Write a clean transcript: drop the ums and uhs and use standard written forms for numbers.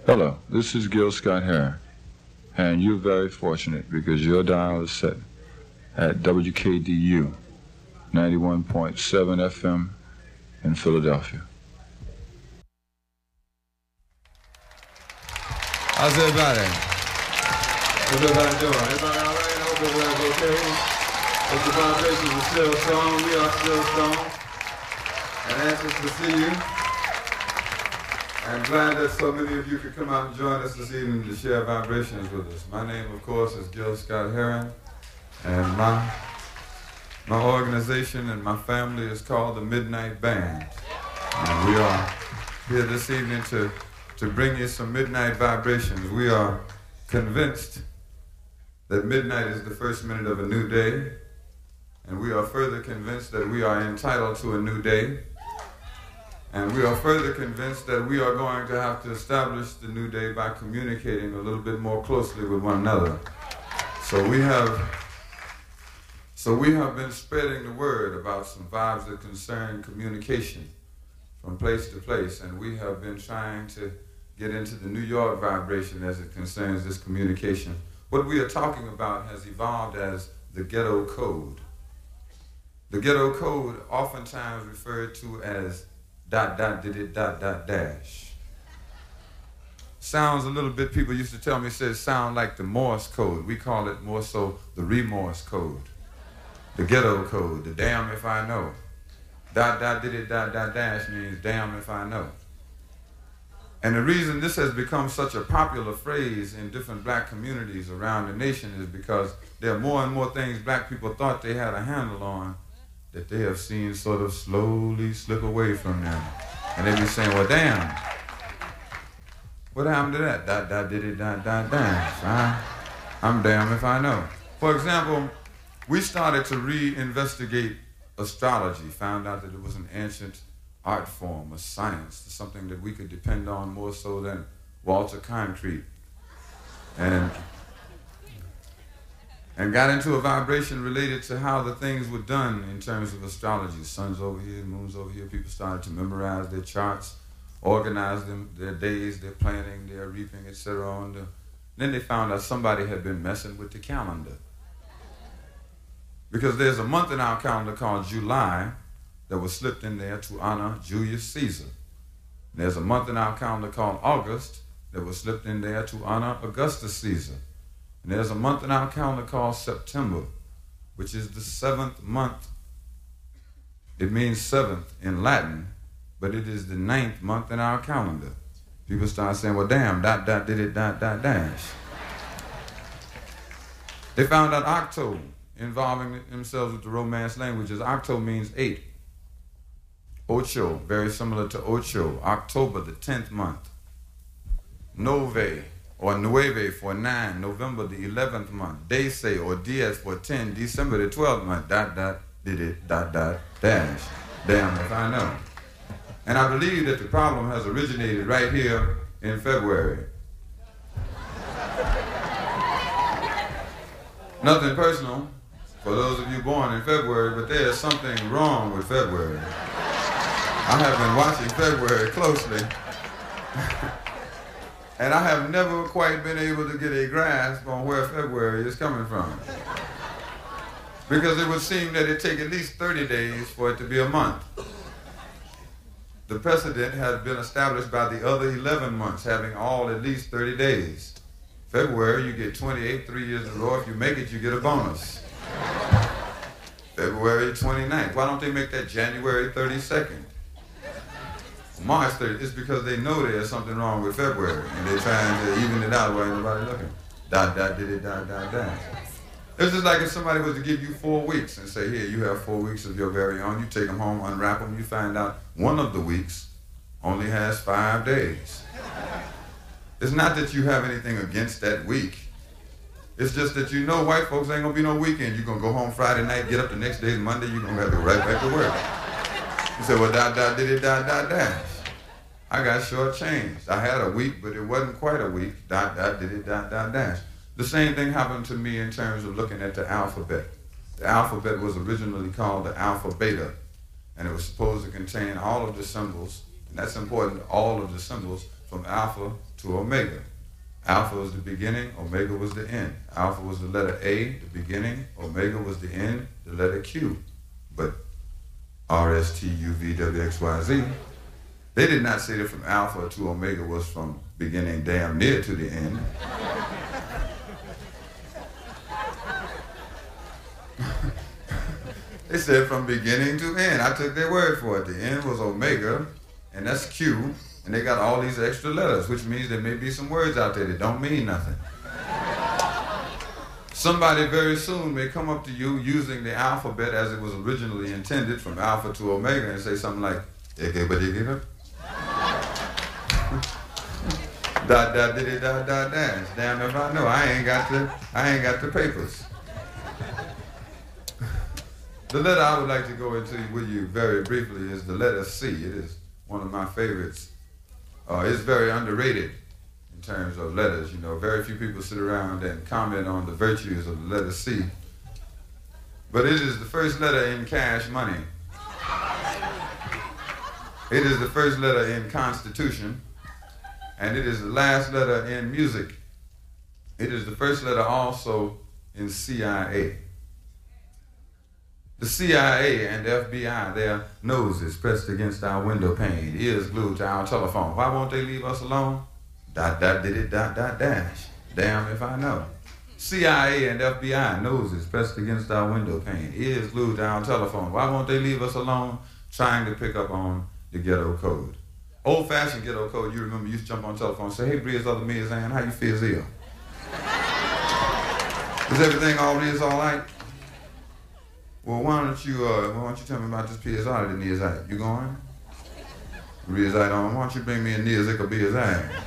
Hello, this is Gil Scott-Heron, and you're very fortunate because your dial is set at WKDU 91.7 FM in Philadelphia. How's everybody? How's everybody doing? Everybody all right? I hope everybody's okay. Hope the vibrations are still strong. We are still strong. And anxious to see you. I'm glad that so many of you could come out and join us this evening to share vibrations with us. My name, of course, is Gil Scott-Heron, and my organization and my family is called the Midnight Band. And we are here this evening to bring you some midnight vibrations. We are convinced that midnight is the first minute of a new day, and we are further convinced that we are entitled to a new day. And we are further convinced that we are going to have to establish the new day by communicating a little bit more closely with one another. So we have been spreading the word about some vibes that concern communication from place to place, and we have been trying to get into the New York vibration as it concerns this communication. What we are talking about has evolved as the ghetto code. The ghetto code, oftentimes referred to as ... Sounds a little bit, people used to tell me, says sound like the Morse code. We call it more so the remorse code. The ghetto code, the damn if I know. ... means damn if I know. And the reason this has become such a popular phrase in different black communities around the nation is because there are more and more things black people thought they had a handle on that they have seen sort of slowly slip away from them. And they be saying, well, damn, what happened to that? I'm damn if I know. For example, we started to reinvestigate astrology, found out that it was an ancient art form, a science, something that we could depend on more so than Walter Concrete. And got into a vibration related to how the things were done in terms of astrology. Sun's over here, moon's over here. People started to memorize their charts, organize them, their days, their planning, their reaping, etc. Then they found out somebody had been messing with the calendar. Because there's a month in our calendar called July that was slipped in there to honor Julius Caesar. And there's a month in our calendar called August that was slipped in there to honor Augustus Caesar. And there's a month in our calendar called September, which is the 7th month. It means 7th in Latin, but it is the 9th month in our calendar. People start saying, well, damn, ... They found out Octo, involving themselves with the Romance languages. Octo means 8. Ocho, very similar to Ocho, October, the 10th month. Nove, or Nueve for 9, November the 11th month. Dese or Dies for 10, December the 12th month. ... Damn if I know. And I believe that the problem has originated right here in February. Nothing personal for those of you born in February, but there is something wrong with February. I have been watching February closely. And I have never quite been able to get a grasp on where February is coming from. Because it would seem that it take at least 30 days for it to be a month. The precedent has been established by the other 11 months having all at least 30 days. February, you get 28, 3 years in a row. If you make it, you get a bonus. February 29th. Why don't they make that January 32nd? March 30th. It's because they know there's something wrong with February, and they're trying to even it out while nobody looking. ... It's just like if somebody was to give you 4 weeks and say, here, you have 4 weeks of your very own. You take them home, unwrap them, you find out one of the weeks only has 5 days. It's not that you have anything against that week. It's just that you know white folks ain't gonna be no weekend. You're gonna go home Friday night, get up the next day, Monday, you're gonna have to go right back to work. You say, well, ... I got shortchanged. I had a week, but it wasn't quite a week. ... The same thing happened to me in terms of looking at the alphabet. The alphabet was originally called the alpha beta, and it was supposed to contain all of the symbols, and that's important, all of the symbols from Alpha to Omega. Alpha was the beginning, Omega was the end. Alpha was the letter A, the beginning, Omega was the end, the letter Q. But R, S, T, U, V, W, X, Y, Z, they did not say that from Alpha to Omega was from beginning damn near to the end. They said from beginning to end. I took their word for it. The end was Omega, and that's Q, and they got all these extra letters, which means there may be some words out there that don't mean nothing. Somebody very soon may come up to you using the alphabet as it was originally intended, from Alpha to Omega, and say something like, dot, dot, diddy, dot, dot, dash. Damn if I know. I ain't got the papers. The letter I would like to go into with you very briefly is the letter C. It is one of my favorites. It's very underrated in terms of letters. You know, very few people sit around and comment on the virtues of the letter C. But it is the first letter in cash money. It is the first letter in Constitution. And it is the last letter in music. It is the first letter also in CIA. The CIA and FBI, their noses pressed against our window pane, ears glued to our telephone. Why won't they leave us alone? Dot, dot, diddy, dot, dot, dash. Damn if I know. CIA and FBI, noses pressed against our window pane, ears glued to our telephone. Why won't they leave us alone? Trying to pick up on the ghetto code. Old-fashioned ghetto code, you remember, you used to jump on the telephone and say, hey, Breeze, other me is Ann, how you feel, Zia? Is everything all right? Well, why don't you tell me about this PSI that needs out? You going? Realized on, why don't you bring me a Neazika BSI?